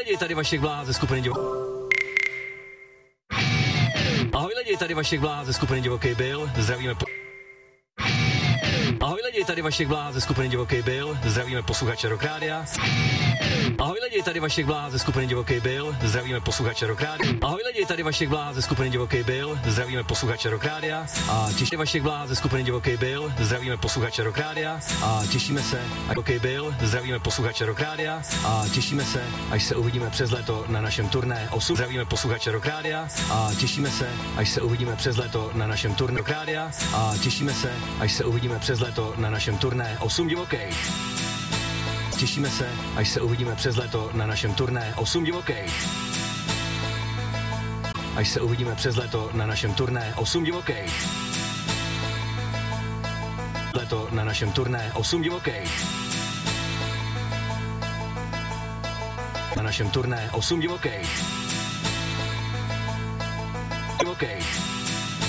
lidi, tady Vašek Bláha ze skupiny Ahoj lidi, tady Vašek Bláha ze skupiny Divoký Bill, zdravíme Ahoj lidi, tady Vašek Bláha ze skupiny Divoký Bill, zdravíme posluchače Rock Rádia. Ahoj lidi, tady Vašek Bláha ze skupiny Divoký Bill, zdravíme posluchače Rock Rádia. Ahoj lidi, tady Vašek Bláha ze skupiny Divoký Bill, zdravíme posluchače Rock Rádia. A těšíme Vašek Bláha ze skupiny Divoký Bill, zdravíme posluchače Rock Rádia. A těšíme se, Divoký Bill, zdravíme posluchače Rock Rádia. A těšíme se, až se uvidíme přes léto na našem turné 8. Zdravíme posluchače Rock Rádia. A těšíme se, až se uvidíme přes léto na našem turné Rock Rádia. A těšíme se, až se uvidíme přes léto na našem turné 8 divokých. Těšíme se, až se uvidíme přes léto na našem turné 8 divokých. Až se uvidíme přes léto na našem turné 8 divokých. Léto na našem turné 8 divokých. Na našem turné 8 divokých. Divokých.